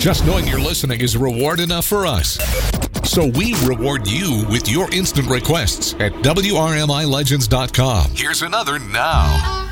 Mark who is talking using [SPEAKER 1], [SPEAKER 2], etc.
[SPEAKER 1] Just knowing you're listening is reward enough for us. So we reward you with your instant requests at WRMILegends.com. Here's another now.